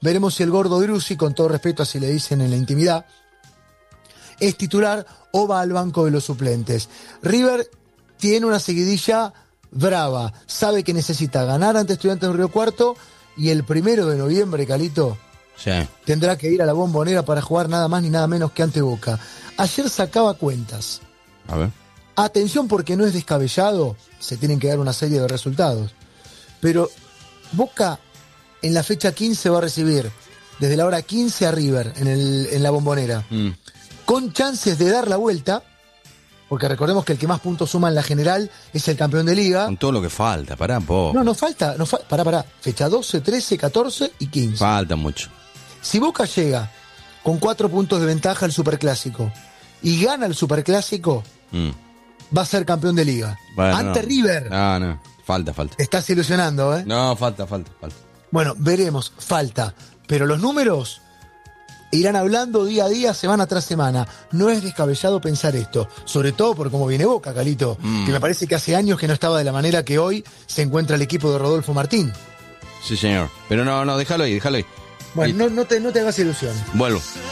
Veremos si el gordo Driussi, con todo respeto así le dicen en la intimidad, es titular o va al banco de los suplentes. River tiene una seguidilla brava, sabe que necesita ganar ante Estudiantes de Río Cuarto y el 1 de noviembre, Calito, Sí. tendrá que ir a la Bombonera para jugar nada más ni nada menos que ante Boca. Ayer sacaba cuentas. A ver. Atención porque no es descabellado, se tienen que dar una serie de resultados. Pero Boca en la fecha 15 va a recibir desde la hora 15 a River en la Bombonera. Con chances de dar la vuelta, porque recordemos que el que más puntos suma en la general es el campeón de liga. Con todo lo que falta, pará un poco. No falta. Pará. Fecha 12, 13, 14 y 15. Falta mucho. Si Boca llega con 4 puntos de ventaja al Superclásico y gana el Superclásico, va a ser campeón de liga. Bueno, ante no. River. No. Falta. Te estás ilusionando, ¿eh? No, falta. Bueno, veremos. Falta. Pero los números irán hablando día a día, semana tras semana. No es descabellado pensar esto. Sobre todo por cómo viene Boca, Calito. Que me parece que hace años que no estaba de la manera que hoy se encuentra el equipo de Rodolfo Martín. Sí, señor. Pero no, déjalo ahí. Bueno, no te hagas ilusión. Vuelvo.